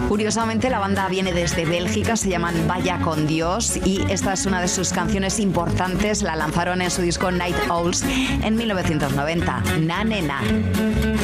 Curiosamente, la banda viene desde Bélgica, se llaman Vaya con Dios, y esta es una de sus canciones importantes. La lanzaron en su disco Night Owls en 1990, Na Nena.